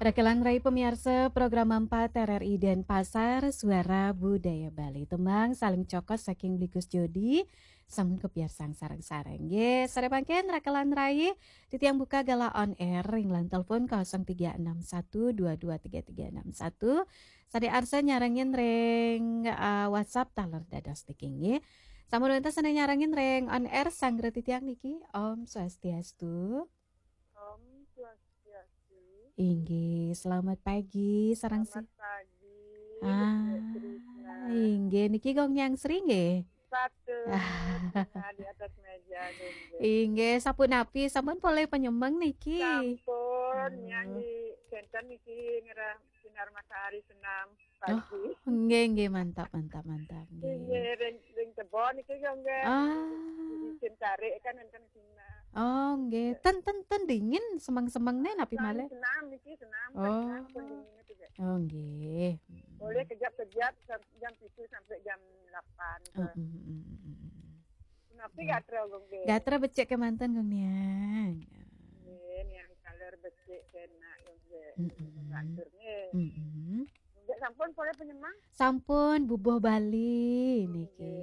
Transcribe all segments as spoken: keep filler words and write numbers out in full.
Rekelang Rai pemirsa program empat R R I Denpasar Suara Budaya Bali Tembang saling cokot saking Blikus Jodi sampun kebiasaan sareng-sareng. Ye, sare pangken Rekelang Rai titiang buka gala on air ring lan telepon nol tiga enam satu dua dua tiga tiga enam satu. Sade arsa nyarengin ring uh, WhatsApp taler dadas taking ye. Sampun wentas sane nyarengin ring on air sangre titiang niki Om Swastiastu. Om Swastiastu. Inggih, selamat pagi, sarang si. Selamat pagi, Ah, Krishna. inggih, niki gong yang sering nggih. Satu, bunga di atas meja. Inggih, sampun api, sampun boleh penyembang niki. Sampun, oh. Yang di center niki ngerah sinar matahari senam pagi. Oh, nggih, nggih, mantap, mantap, mantap. Nggih, ring ring tebon niki gong nggih. Ah. Di tarik kan enten sinar. Oh, nggih. Ten ten ten dingin semang-semang nen api male. Senam niki senam oh. Senam pun dinginnya juga. Oh, nggih. Boleh kejap-kejap jam tujuh sampai jam delapan. Oh, mm, mm, mm. Tapi gatra gong nggih. Gatra becek ke mantan gong niang. Nggih, yang kaler becek kena gong nggih. Ngatur nggih. Heeh. Nggih sampun boleh penyemang? Sampun bubuh Bali niki.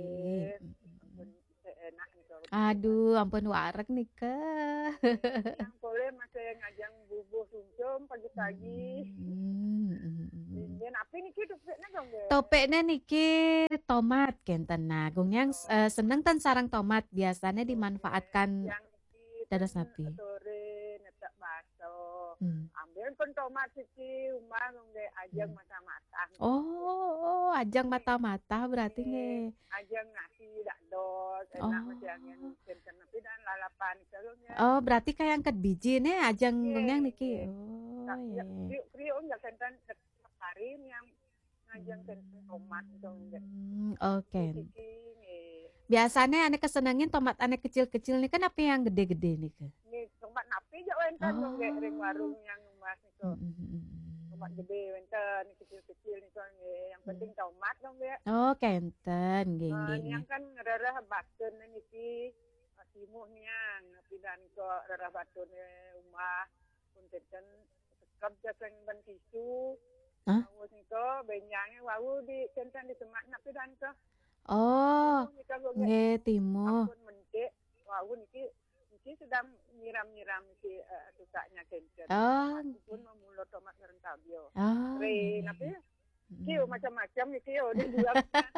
Enak nih. Aduh, ampun warek nih ke. Yang boleh masih ngajang bubuh sumsum pagi-pagi. Hmm. Ini apa niki topeknya dong nggih? Topeknya niki tomat kenten nah. Gong yang uh, seneng ten sarang tomat biasanya dimanfaatkan dadas napi. Sore netak baso. Hmm. Ambil pun tomat siki umah nggih ajang mata-mata. Oh, oh, ajang mata-mata berarti nggih. Ajang nasi dak dos enak oh. Masih angin kenten tapi dan lalapan terusnya. Oh, berarti kayak angkat biji nih ajang yang niki. Oh, iya. Kriuk enggak kenten hari yang ngajang kenten tomat dong nggih. Hmm, oke. Okay. Biasanya ane kesenengin tomat ane kecil-kecil nih kan apa yang gede-gede nih ke? Nih tomat napi aja wenten dong nggih ring warung yang emas itu. Tomat gede wenten kecil-kecil nih kan yang penting tomat dong nggih. Oh, kenten nggih nggih. Yang kan rarah batun niki timuhnya tapi dan kok rarah batun rumah pun kenten sekap jaseng ben tisu. Hah? Wau niko benyangnya wau di kenten di semak napi dan kok. Oh, nggih timu. Ampun mendik, wau niki niki sedang nyiram-nyiram si uh, susahnya kenten. Oh, pun memulur tomat rentabio. Oh, Re, napi kieu macam-macam niki yo di dua.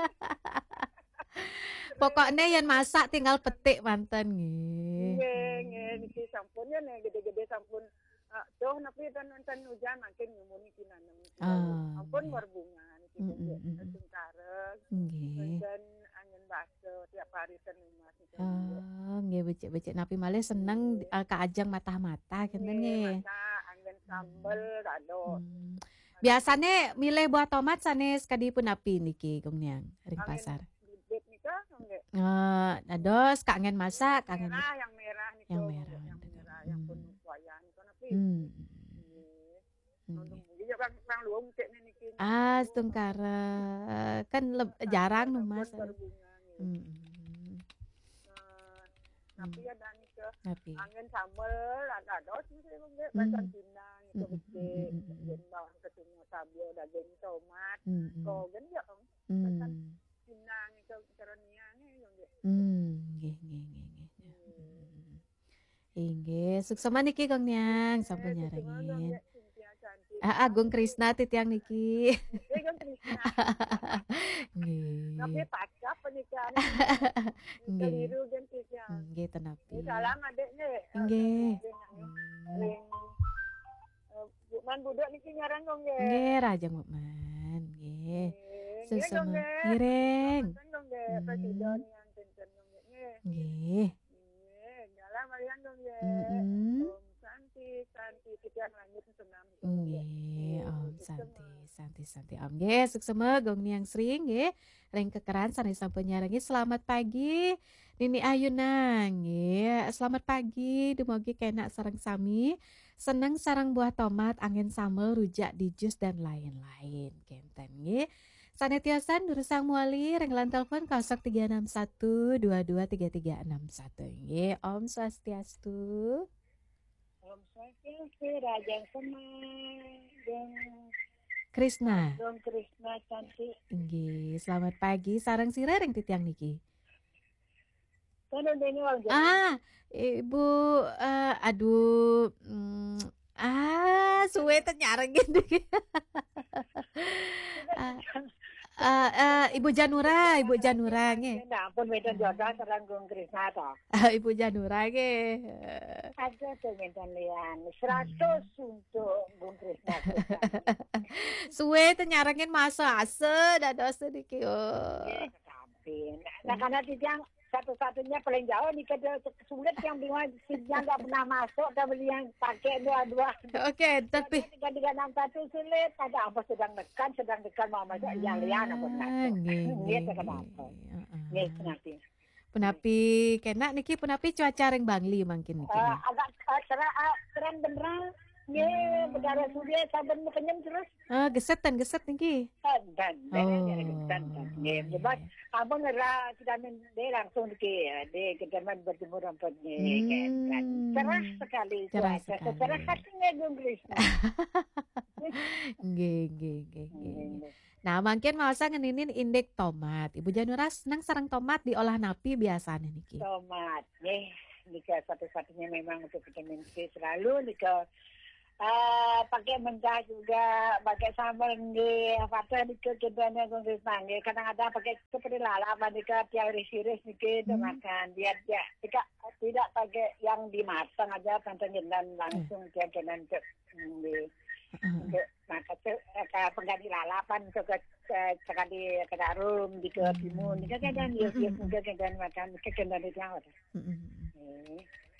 Pokoknya yang masak tinggal petik mantan nggih. Nggih, nggih niki sampun ya nih gede-gede sampun doh napi dan nonton hujan makin nyumuni kinanam. Oh, ampun berbunga niki nggih sengkareng. Nggih. Dan angin baso tiap hari kan rumah niki. Oh, nggih becek-becek napi malih seneng uh, ka ajang mata-mata kenten nggih. Masak angin sambel rado. Hmm. Biasane milih buah tomat sanes kadi pun api niki gong niang ring pasar. Bibit nika nggih. Eh, dados kangen masak, kangen merah, yang merah niko. Yang merah. Yang merah, yang pun wayah niko napi. Hmm. Nonton mungkin ya bang luang cek niki. Ah, setengkara kan le- jarang nu mas. Hmm. Tapi ada niko. Angin sambel ada dos mesti nggih bacan pinang niko becek. Yen bawang ketemu sabio daging tomat. Ko gen ya om. Bacan pinang niko carania nggih. Hmm, nggih nggih nggih nggih. Inggih, suksema niki Kang Nyang sampun nyarengin. Ah, Agung Krisna titiang niki. Agung Krisna. Nggih. Tapi pacap pernikahan. Keliru gen titiang. Nggih tenapi. Salam adeknya. Nggih. Ring Bukman budak niki ngarang dong nggih. Nggih, Rajang Bukman. Nggih. Suksema kireng. Presiden yang tenten nggih. Nggih. Dalam marian dong nggih. Om Santi, Santi titiang langit senam. Nggih, Om Santi, Santi, Santi. Om nggih, suksema gong niang sring nggih. Ring kekeran sanes sampun nyarengi selamat pagi. Nini Ayuna nggih. Selamat pagi, dumugi kena sareng sami. Seneng sarang buah tomat, angin sambel, rujak di jus dan lain-lain. Kenten nggih. Sanetiasan Durusang Muali renglan telepon nol tiga enam satu dua dua tiga tiga enam satu nggih. Om Swastiastu. Om Swastiastu, Rajang Semang, Krisna. Dong Krisna cantik. Nggih, selamat pagi. Sareng sireng titiang niki. Ah, Ibu uh, aduh mm, ah suwe teh nyarengin uh, uh, uh, Ibu Janura, Ibu Janura nge. Nah, ampun medan jodoh sareng Gung Krisna toh. Ibu Janura nge. Ada tuh medan lian seratus untuk Gung Krisna. Suwe teh nyarengin masa ase dados niki. Oh. Nah, karena tiang satu-satunya paling jauh nih kada sulit yang bingung yang nggak pernah masuk dan beli yang pakai dua-dua. Oke, okay, tapi tiga tiga enam satu sulit. Ada apa sedang dekat, sedang dekat mau masuk yang lian apa nak? Gitu kenapa? Nih penapi. Penapi kena niki penapi cuaca reng Bangli mungkin niki. Uh, agak uh, cerah, uh, terang benerang. Ye, berdarah sudah saben kenyam terus. Ah, geset dan geset niki. Dan dan dan dan. Ye, sebab abang ngera kita men dia langsung ke dia kita men bertemu rompotnya kan. Cerah sekali. Cerah sekali. Cerah hatinya Gung Krisna. Nggih, nggih, nggih, nggih. Nah, mungkin masa ngeninin indek tomat. Ibu Janura senang sarang tomat diolah napi biasanya niki. Tomat, nih, nika satu-satunya memang untuk vitamin C selalu nika. Uh, pakai mentah juga, pakai sambal nggih, apa nika kedana Gung Krisna nggih. Kadang-kadang pakai seperti lalapan nika tiang iris-iris niki itu hmm. makan. Biar dia tika, tidak pakai yang dimatang aja pantangin dan langsung hmm. tiang kenan ke nggih. Untuk makan tu pengganti lalapan untuk ke sekali ke darum di ke timun. Nika kadang dia dia juga kadang makan nika kedana tiang apa. Heeh.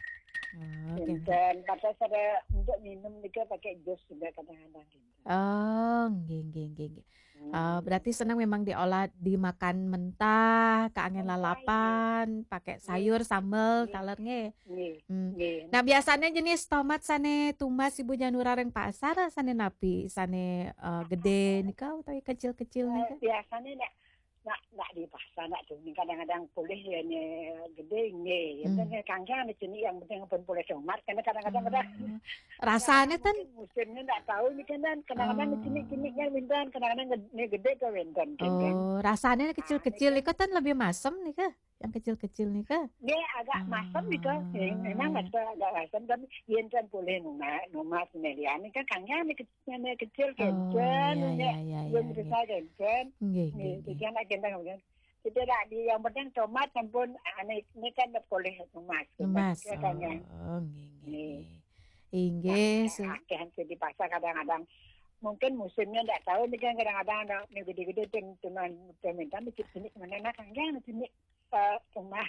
Oh, okay. Dan pada saya untuk minum juga pakai jus juga kadang-kadang. Oh, nggih nggih nggih. Uh, berarti senang memang diolah dimakan mentah, keangin lalapan, pakai sayur sambal kalernya. Hmm. Nah, biasanya jenis tomat sane tumas Ibu Janura reng pasar sane napi, sane uh, gede nikah atau kecil-kecil nikah? Biasanya nek nak nak di pasar nak tu kadang-kadang boleh ya ni gede ni yang hmm. kangkang ni jenis yang penting pun boleh tomat karena kadang-kadang ada hmm. rasanya kan musimnya tak tahu ni kan kadang-kadang oh. jenis-jenisnya windan kadang-kadang ni gede ke windan kan oh rasanya kecil-kecil ni kan lebih masam ni ke yang kecil-kecil ni ke ni agak ah. masam ni ke memang ada agak masam tapi yang kan boleh numat numat ni dia ni kan kangkang ni kecil ni kecil kan ni yang besar kan ni dia nak kemudian kita tak di yang penting tomat pun ini ini kan boleh emas. Emas. Oh, nggih. Inggih. Kan di pasar kadang-kadang mungkin musimnya tidak tahu ni kan kadang-kadang ada ni gede-gede teman minta ni jenis mana nak kan jenis emas.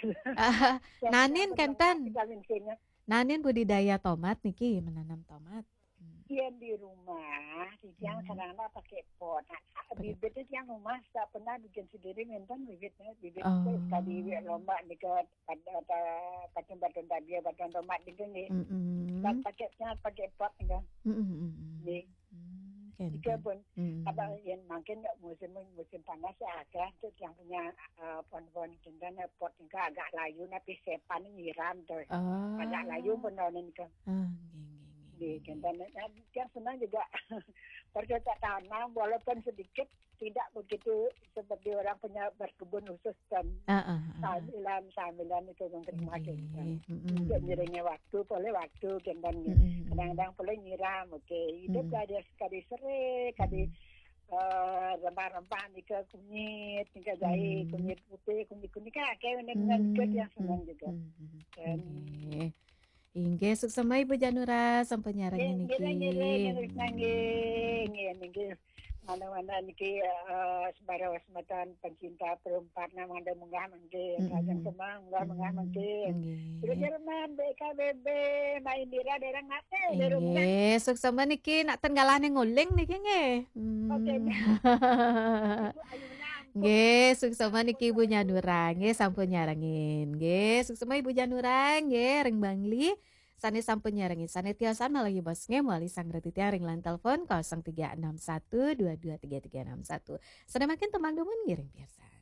Nanin kantan. Nanin budidaya tomat niki menanam tomat. Yang di rumah, yang kadang-kadang pakai pot. Bibit itu yang rumah tak pernah bikin sendiri, mentan bibitnya, bibit itu sekali bibit lomba ni ke pada pakai batuan tabia, batuan tomat gitu ni. Dan paketnya pakai pot enggak. Ni. Jika pun, apa yang mungkin musim musim panas ada, tu yang punya pohon-pohon tinggal pot enggak agak layu, tapi sepan nyiram tu. Agak layu pun orang ni ke. Di dan dia senang juga bercocok tanam walaupun sedikit tidak begitu seperti orang punya berkebun khusus dan uh, uh, uh. sambilan sambilan itu mungkin makin untuk nyiringnya waktu boleh waktu dan kadang-kadang boleh nyiram oke okay. Hidup mm. Dia sekali serai kali uh, rempah-rempah ni ke kunyit ni ke jahe mm. kunyit putih kunyit kuning kan kayak benar-benar mm. Yang senang juga mm. Dan okay. Inggih suksema Ibu Janura sampai nyarang niki. Nggih, nggih, nggih. Mana-mana niki sebara wasmatan pencinta perempat nama anda munggah mangke, kajang semang munggah munggah mangke. Terus Jerman B K B B main dira derang ngate. Nggih, suksema niki nak tenggalane nguling niki nggih. Oke. Nggih, suksema niki Ibu Janura nggih sampun nyarengin. Nggih, suksema Ibu Janura nggih ring Bangli. Sane sampun nyarengin. Sane tiasan lagi bos nge muali sang retitia ring lan telepon nol tiga enam satu dua dua tiga tiga enam satu. Sane makin temang dumun ngiring biasa.